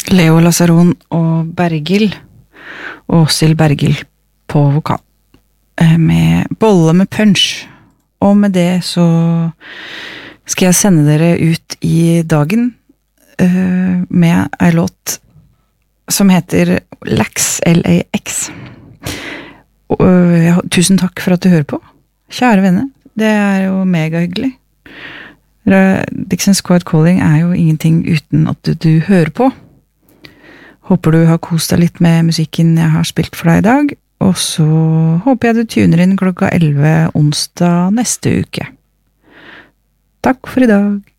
Leo Lazaron og Bergil, Åshild Bergil på vokal, med Bolle med punch. Og med det så skal jeg sende dere ut i dagen med en låt som heter Lax, L-A-X. Tusen takk for at du hører på, kjære venner. Det jo megahyggelig. Dixon's Quiet Calling jo ingenting uten at du hører på. Håper du har kost deg litt med musikken jeg har spilt for deg i dag, og så håper jeg du tuner inn klokka 11 onsdag neste uke. Takk for i dag.